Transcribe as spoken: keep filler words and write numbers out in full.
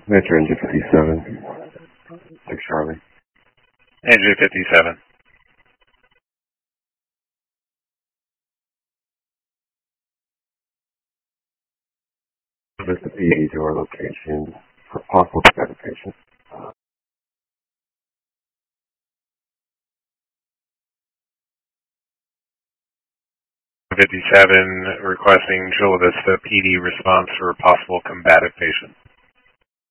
Metro Engine fifty-seven, six Charlie. Engine fifty-seven. Service the P D to our location for possible identification. fifty-seven requesting Chula Vista P D response for possible combative patient.